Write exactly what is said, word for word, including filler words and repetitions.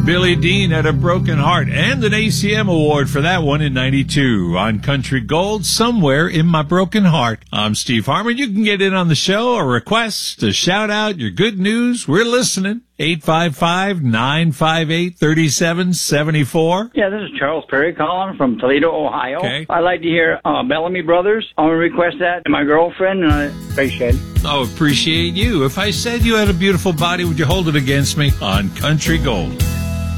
Billy Dean had a broken heart, and an A C M award for that one in ninety-two on Country Gold, Somewhere in My Broken Heart. I'm Steve Harmon. You can get in on the show, a request, a shout out, your good news. We're listening. eight five five, nine five eight, three seven seven four. Yeah, this is Charles Perry calling from Toledo, Ohio. Okay. I'd like to hear uh, Bellamy Brothers. I want to request that to my girlfriend, and I appreciate it. Oh, appreciate you. If I said you had a beautiful body, would you hold it against me on Country Gold?